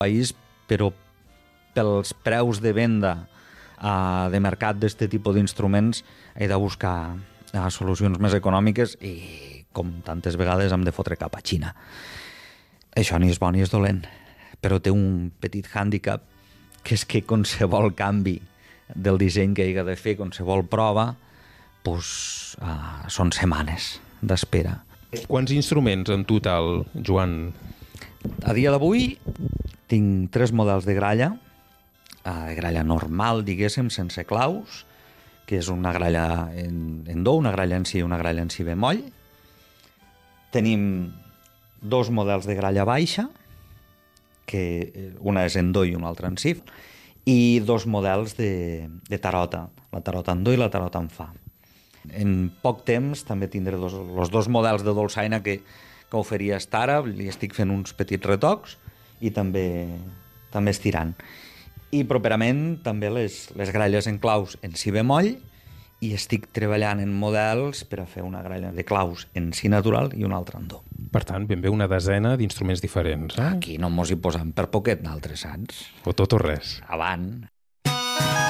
país, però pels preus de venda de mercat d'aquest tipus d'instruments he de buscar solucions més econòmiques i, com tantes vegades, hem de fotre cap a Xina. Això ni és bo ni és dolent, però té un petit hàndicap, que és que qualsevol canvi del disseny que hi ha de fer, qualsevol prova, doncs, són setmanes d'espera. Quants instruments en total, Joan? A dia d'avui tinc 3 models de gralla normal, diguéssim, sense claus, que és una gralla en do, una gralla en si i una gralla en si bemoll. Tenim 2 models de gralla baixa, que una és en do i una altra en si, i 2 models de tarota, la tarota en do i la tarota en fa. En poc temps també tindré els 2 models de dolçaina que oferia fins ara, li estic fent uns petits retocs i també estirant. I properament també les gralles en claus en si bemoll, i estic treballant en models per a fer una gralla de claus en si natural i una altra en do. Per tant, ben bé una desena d'instruments diferents. Aquí no mos hi posam per poquet d'altres, saps? O tot o res. Avant.